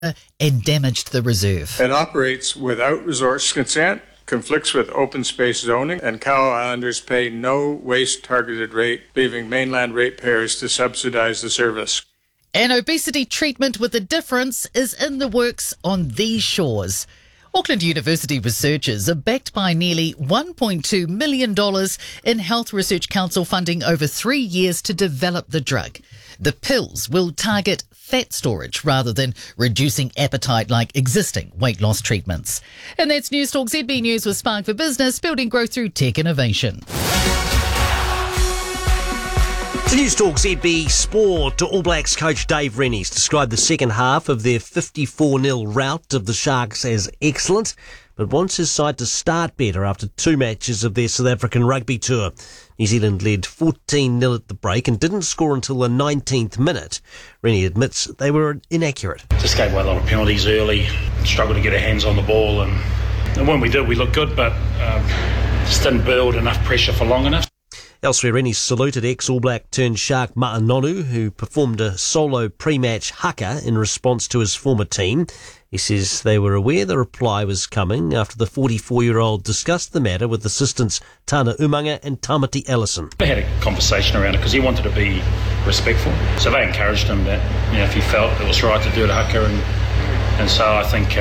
and damaged the reserve. It operates without resource consent, conflicts with open space zoning, and Cow Islanders pay no waste targeted rate, leaving mainland ratepayers to subsidise the service. An obesity treatment with a difference is in the works on these shores. Auckland University researchers are backed by nearly $1.2 million in Health Research Council funding over 3 years to develop the drug. The pills will target fat storage rather than reducing appetite like existing weight loss treatments. And that's News Talk ZB News with Spark for Business, building growth through tech innovation. To News Talk ZB Sport, All Blacks coach Dave Rennies described the second half of their 54-0 rout of the Sharks as excellent, but wants his side to start better after 2 matches of their South African rugby tour. New Zealand led 14-0 at the break and didn't score until the 19th minute. Rennie admits they were inaccurate. Just gave away a lot of penalties early, struggled to get our hands on the ball, and when we did, we looked good, but just didn't build enough pressure for long enough. Elsewhere, Rennie saluted ex-All Black turned Shark Ma'anonu, who performed a solo pre-match haka in response to his former team. He says they were aware the reply was coming after the 44-year-old discussed the matter with assistants Tana Umanga and Tamati Ellison. We had a conversation around it because he wanted to be respectful. So they encouraged him that, if he felt it was right to do the haka. And so I think,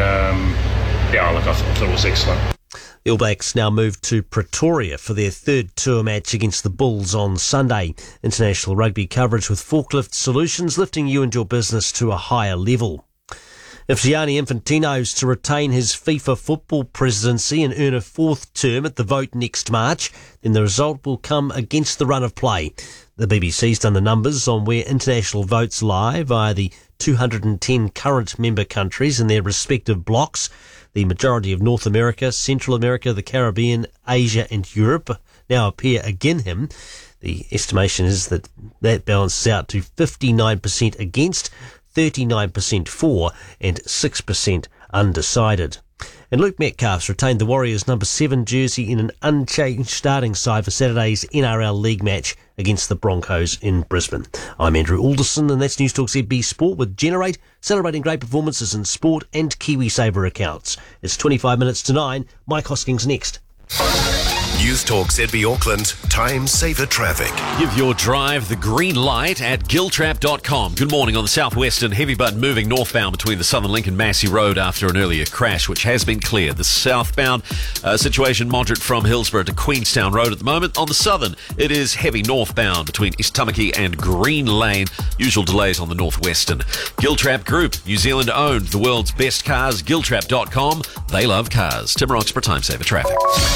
I thought it was excellent. The All Blacks now move to Pretoria for their third tour match against the Bulls on Sunday. International rugby coverage with Forklift Solutions, lifting you and your business to a higher level. If Gianni Infantino's to retain his FIFA football presidency and earn a 4th term at the vote next March, then the result will come against the run of play. The BBC's done the numbers on where international votes lie via the 210 current member countries and their respective blocks. The majority of North America, Central America, the Caribbean, Asia and Europe now appear against him. The estimation is that balances out to 59% against, 39% for and 6% undecided. And Luke Metcalf's retained the Warriors' number 7 jersey in an unchanged starting side for Saturday's NRL League match against the Broncos in Brisbane. I'm Andrew Alderson, and that's News Talk ZB Sport with Generate, celebrating great performances in sport and KiwiSaver accounts. It's 25 minutes to 9. Mike Hosking's next. News Talk ZB Auckland, time saver traffic. Give your drive the green light at giltrap.com. Good morning on the southwestern heavy but moving northbound between the Southern Link and Massey Road after an earlier crash, which has been cleared. The southbound situation moderate from Hillsborough to Queenstown Road at the moment. On the southern, it is heavy northbound between East Tamaki and Green Lane. Usual delays on the northwestern. Giltrap Group, New Zealand owned, the world's best cars, giltrap.com. They love cars. Tim Roxburgh, time saver traffic.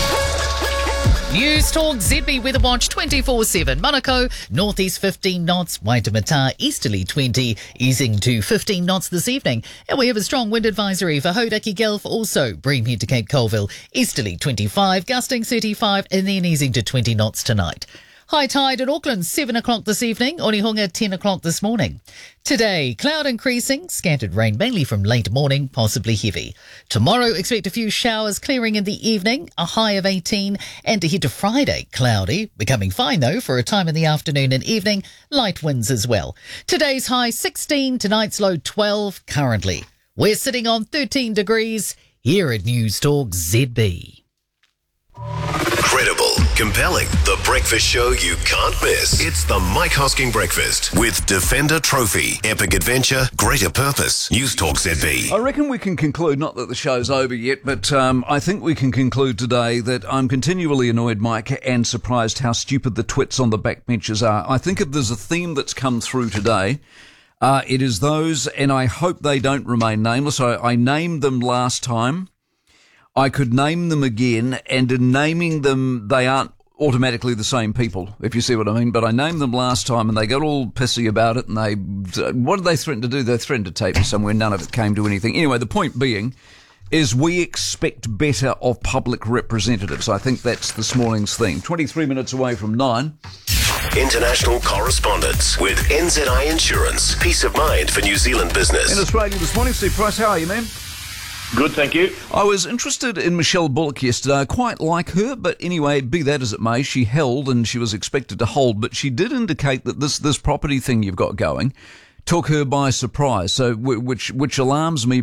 News Talk ZB Weather Watch 24/7. Manukau, northeast 15 knots. Waitemata, easterly 20, easing to 15 knots this evening. And we have a strong wind advisory for Hauraki Gulf, also Breamhead to Cape Colville, easterly 25, gusting 35, and then easing to 20 knots tonight. High tide at Auckland, 7 o'clock this evening. Onehunga, 10 o'clock this morning. Today, cloud increasing, scattered rain mainly from late morning, possibly heavy. Tomorrow, expect a few showers clearing in the evening, a high of 18. And ahead to Friday, cloudy, becoming fine though for a time in the afternoon and evening, light winds as well. Today's high 16, tonight's low 12 currently. We're sitting on 13 degrees here at News Talk ZB. Credible, compelling, the breakfast show you can't miss. It's the Mike Hosking Breakfast with Defender Trophy, Epic Adventure, Greater Purpose, News Talk ZB. I reckon we can conclude, not that the show's over yet, but I think we can conclude today that I'm continually annoyed, Mike, and surprised how stupid the twits on the backbenches are. I think if there's a theme that's come through today, it is those, and I hope they don't remain nameless. I named them last time. I could name them again, and in naming them, they aren't automatically the same people, if you see what I mean. But I named them last time, and they got all pissy about it, and what did they threaten to do? They threatened to tape me somewhere. None of it came to anything. Anyway, the point being is we expect better of public representatives. I think that's this morning's theme. 23 minutes away from 9. International correspondence with NZI Insurance. Peace of mind for New Zealand business. In Australia this morning, Steve Price, how are you, man? Good, thank you. I was interested in Michelle Bullock yesterday. I quite like her, but anyway, be that as it may, she held and she was expected to hold, but she did indicate that this property thing you've got going, took her by surprise. So which alarms me